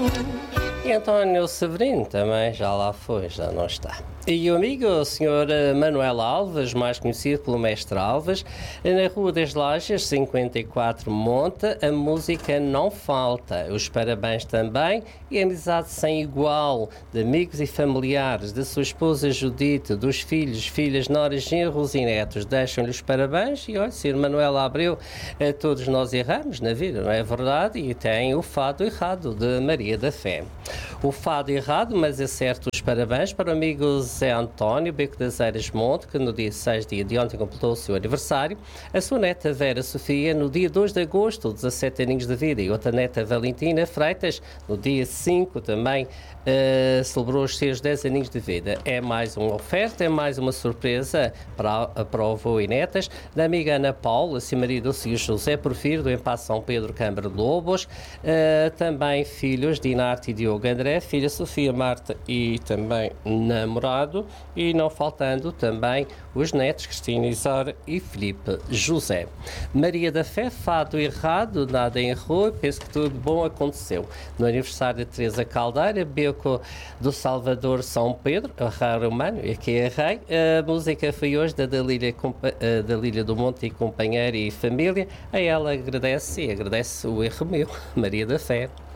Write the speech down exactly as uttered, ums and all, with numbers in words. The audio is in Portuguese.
E António Severino também já lá foi, já não está. E o amigo, o senhor Manuel Alves, mais conhecido pelo Mestre Alves, na Rua das Lajes, cinquenta e quatro, monta, a música não falta. Os parabéns também e a amizade sem igual de amigos e familiares, da sua esposa Judite, dos filhos, filhas, noras, genros e netos. Deixam-lhe os parabéns e, olha, senhor Manuel Abreu, todos nós erramos na vida, não é verdade? E tem o fado errado de Maria da Fé. O fado errado, mas é certo, os parabéns para o amigo Zé António, Beco das Eiras Monte, que no dia seis dia de ontem completou o seu aniversário, a sua neta Vera Sofia no dia dois de agosto, dezassete aninhos de vida, e outra neta Valentina Freitas no dia cinco também uh, celebrou os seus dez aninhos de vida. É mais uma oferta, é mais uma surpresa para, para o avô e netas da amiga Ana Paula, seu marido, o senhor José Porfírio, do Empaço São Pedro, Câmara de Lobos, uh, também filhos Dinarte e Diogo André, filha Sofia Marta e também namorado, e não faltando também os netos Cristina Isora e Filipe José. Maria da Fé, fado errado, nada errou, penso que tudo bom aconteceu. No aniversário de Teresa Caldeira, Beco do Salvador São Pedro, a raro humano, e aqui é rei, a música foi hoje da Dalília, da Lília do Monte e companheira e família, a ela agradece e agradece o erro meu, Maria da Fé.